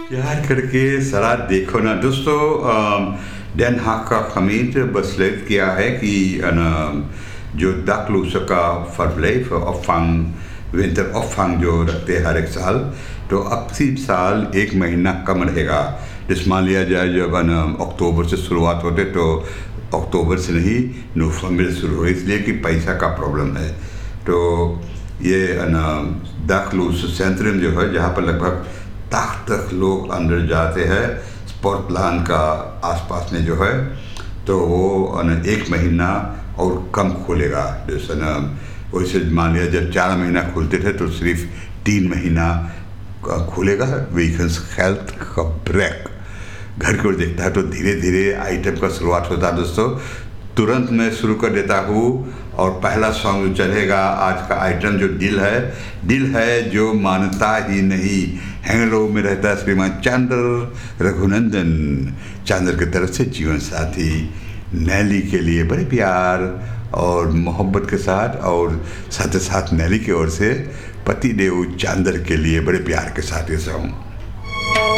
प्यार करके ज़रा देखो ना दोस्तों। Den Haag का gemeente besluit किया है कि जो daklozen का verblijf opvang winteropvang जो रखते हैं हर एक साल, तो अब 80 साल 1 महीना कम रहेगा। जिस मान लिया जाए जब अक्टूबर से शुरुआत होते तो अक्टूबर से नहीं नवंबर से शुरू हो, इसलिए कि पैसा का प्रॉब्लम है। तो ये daklozen सेंट्रम जो है जहाँ पर लगभग 80 लोग अंदर जाते हैं स्पोर्टलैंड का आसपास में जो है, तो वो 1 महीना और कम खुलेगा। जैसे वैसे मान लिया जब 4 महीना खुलते थे तो सिर्फ 3 महीना खुलेगा। वीकेंड्स हेल्थ का ब्रेक घर की ओर देखता है तो धीरे धीरे आइटम का शुरुआत होता है दोस्तों। तुरंत मैं शुरू कर देता हूँ और पहला सॉन्ग जो चलेगा आज का आइटम जो दिल है जो मानता ही नहीं। हैंगलो में रहता है श्रीमान चंद्र रघुनंदन। चंद्र की तरफ से जीवन साथी नैली के लिए बड़े प्यार और मोहब्बत के साथ, और साथ ही साथ नैली की ओर से पति देव चंद्र के लिए बड़े प्यार के साथ ये सॉन्ग।